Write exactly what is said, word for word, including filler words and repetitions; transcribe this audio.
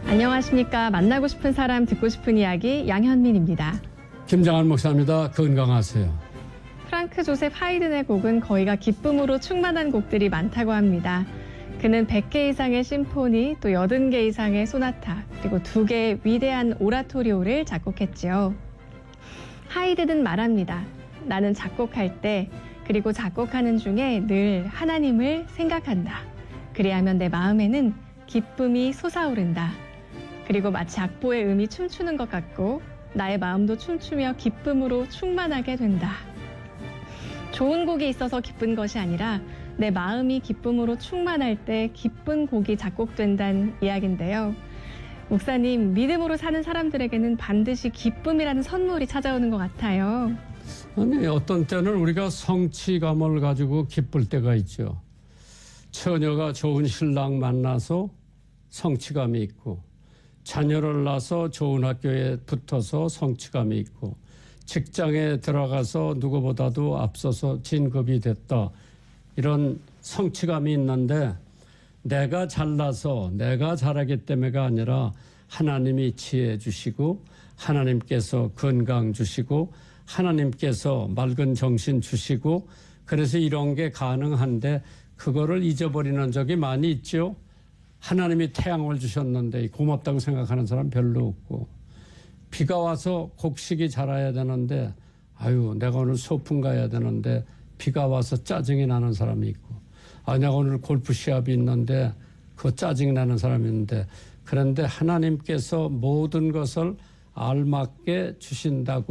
안녕하십니까. 만나고 싶은 사람, 듣고 싶은 이야기 양현민입니다. 김장한 목사입니다. 건강하세요. 프랑크 조셉 하이든의 곡은 거의가 기쁨으로 충만한 곡들이 많다고 합니다. 그는 백 개 이상의 심포니, 또 여든 개 이상의 소나타, 그리고 두 개의 위대한 오라토리오를 작곡했지요. 하이든은 말합니다. 나는 작곡할 때, 그리고 작곡하는 중에 늘 하나님을 생각한다. 그리하면 내 마음에는 기쁨이 솟아오른다. 그리고 마치 악보의 음이 춤추는 것 같고 나의 마음도 춤추며 기쁨으로 충만하게 된다. 좋은 곡이 있어서 기쁜 것이 아니라 내 마음이 기쁨으로 충만할 때 기쁜 곡이 작곡된다는 이야기인데요. 목사님, 믿음으로 사는 사람들에게는 반드시 기쁨이라는 선물이 찾아오는 것 같아요. 아니, 어떤 때는 우리가 성취감을 가지고 기쁠 때가 있죠. 처녀가 좋은 신랑 만나서 성취감이 있고, 자녀를 낳아서 좋은 학교에 붙어서 성취감이 있고, 직장에 들어가서 누구보다도 앞서서 진급이 됐다. 이런 성취감이 있는데, 내가 잘나서 내가 잘하기 때문에가 아니라 하나님이 지혜 주시고, 하나님께서 건강 주시고, 하나님께서 맑은 정신 주시고, 그래서 이런 게 가능한데 그거를 잊어버리는 적이 많이 있죠. 하나님이 태양을 주셨는데 고맙다고 생각하는 사람 별로 없고, 비가 와서 곡식이 자라야 되는데 아유 내가 오늘 소풍 가야 되는데 비가 와서 짜증이 나는 사람이 있고, 아 내가 오늘 골프 시합이 있는데 그 짜증이 나는 사람이 있는데, 그런데 하나님께서 모든 것을 알맞게 주신다고